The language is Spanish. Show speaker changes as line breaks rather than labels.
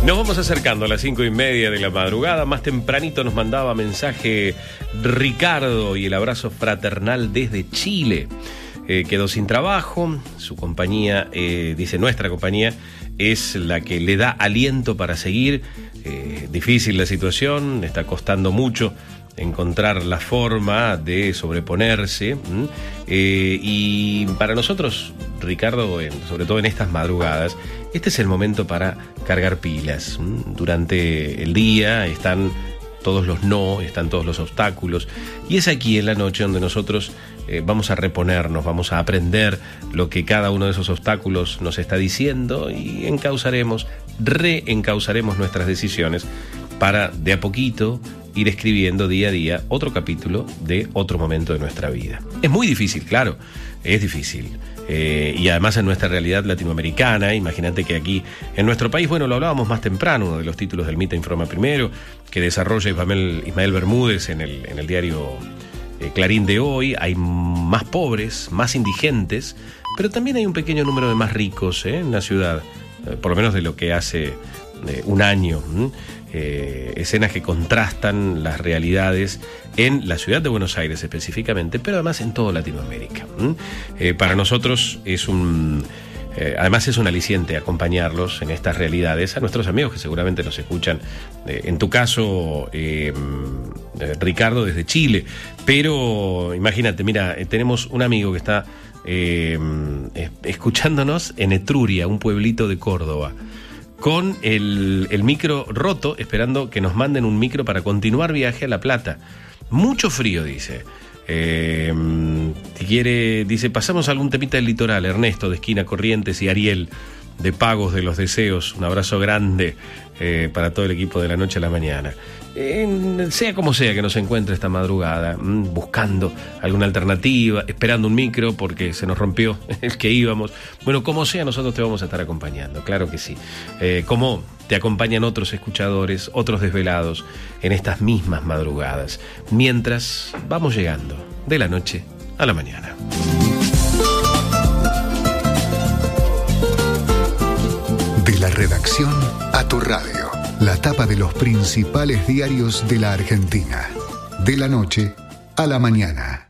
Nos vamos acercando a las 5:30 de la madrugada. Más tempranito nos mandaba mensaje Ricardo y el abrazo fraternal desde Chile. Quedó sin trabajo, su compañía, dice nuestra compañía, es la que le da aliento para seguir. Difícil la situación, está costando mucho encontrar la forma de sobreponerse. Y para nosotros, Ricardo, sobre todo en estas madrugadas, este es el momento para cargar pilas. Durante el día están todos los no, están todos los obstáculos, y es aquí en la noche donde nosotros vamos a reponernos, vamos a aprender lo que cada uno de esos obstáculos nos está diciendo y reencauzaremos nuestras decisiones para de a poquito ir escribiendo día a día otro capítulo de otro momento de nuestra vida. Es muy difícil, claro, es difícil. Y además en nuestra realidad latinoamericana, imagínate que aquí en nuestro país, bueno, lo hablábamos más temprano, uno de los títulos del Mita Informa Primero, que desarrolla Ismael Bermúdez en el diario Clarín de hoy. Hay más pobres, más indigentes, pero también hay un pequeño número de más ricos en la ciudad, por lo menos de lo que hace un año. Escenas que contrastan las realidades en la ciudad de Buenos Aires específicamente, pero además en toda Latinoamérica. Para nosotros además es un aliciente acompañarlos en estas realidades, a nuestros amigos que seguramente nos escuchan, en tu caso, Ricardo, desde Chile. Pero imagínate, mira, tenemos un amigo que está escuchándonos en Etruria, un pueblito de Córdoba, con el micro roto, esperando que nos manden un micro para continuar viaje a La Plata. Mucho frío, dice. Si quiere, dice, pasamos algún temita del litoral. Ernesto de Esquina Corrientes y Ariel de Pagos de los Deseos. Un abrazo grande para todo el equipo de La Noche a la Mañana. Sea como sea que nos encuentre esta madrugada, buscando alguna alternativa, esperando un micro porque se nos rompió el que íbamos. Bueno, como sea, nosotros te vamos a estar acompañando, claro que sí. Como te acompañan otros escuchadores, otros desvelados en estas mismas madrugadas, mientras vamos llegando de la noche a la mañana.
De la redacción a tu radio. La tapa de los principales diarios de la Argentina. De la noche a la mañana.